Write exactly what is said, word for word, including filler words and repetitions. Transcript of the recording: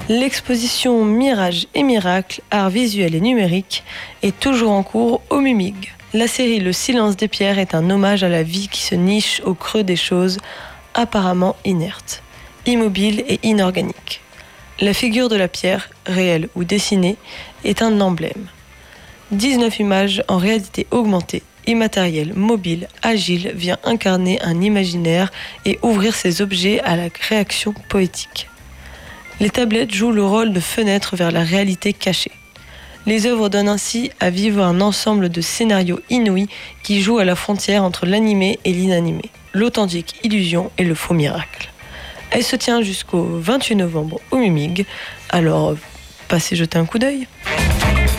L'exposition Mirage et Miracles, art visuel et numérique, est toujours en cours au Mumig. La série Le silence des pierres est un hommage à la vie qui se niche au creux des choses apparemment inertes, immobiles et inorganiques. La figure de la pierre, réelle ou dessinée, est un emblème. dix-neuf images en réalité augmentée, immatérielle, mobile, agile, vient incarner un imaginaire et ouvrir ces objets à la réaction poétique. Les tablettes jouent le rôle de fenêtre vers la réalité cachée. Les œuvres donnent ainsi à vivre un ensemble de scénarios inouïs qui jouent à la frontière entre l'animé et l'inanimé, l'authentique illusion et le faux miracle. Elle se tient jusqu'au vingt-huit novembre au Mumig, alors passez jeter un coup d'œil.